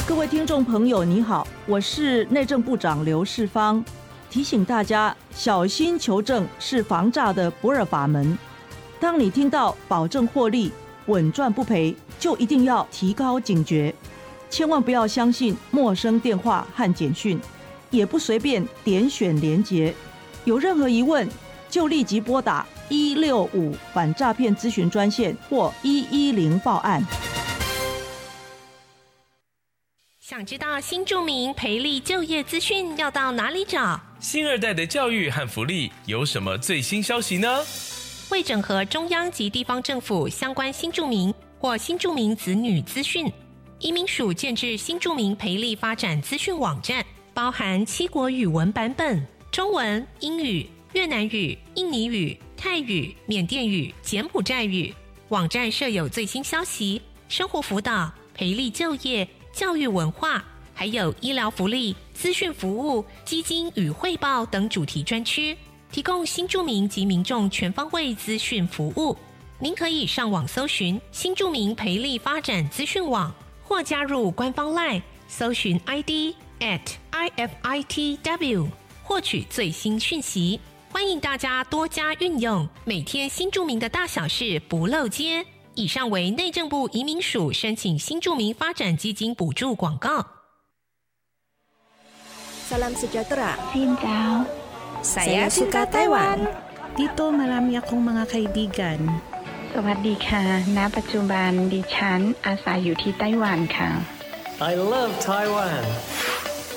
各位听众朋友你好，我是内政部长刘世芳，提醒大家小心求证是防诈的不二法门。当你听到保证获利、稳赚不赔，就一定要提高警觉，千万不要相信陌生电话和简讯，也不随便点选连结。有任何疑问就立即拨打165反诈骗咨询专线或110报案。 想知道新住民培力就业资讯要到哪里找？ 新二代的教育和福利有什么最新消息呢？ 为整合中央及地方政府相关新住民或新住民子女资讯，移民署建置新住民培力发展资讯网站，包含7国语文版本，中文、英语、越南语、印尼语、泰语、缅甸语、柬埔寨语。网站设有最新消息、生活辅导、培力就业、教育文化，还有医疗福利、资讯服务、基金与汇报等主题专区，提供新住民及民众全方位资讯服务。您可以上网搜寻新住民培力发展资讯网，或加入官方 LINE 搜寻 ID @IFITW 获取最新讯息。欢迎大家多加运用，每天新住民的大小事不漏接。以上为内政部移民署申请新住民发展基金补助广告。 Salam sejahtera. Xin chào. Saya suka Taiwan. Dito marami akong mga kaibigan. สวัสดีค่ะ ณ ปัจจุบันดิฉันอาศัยอยู่ที่ไต้หวันค่ะ I love Taiwan.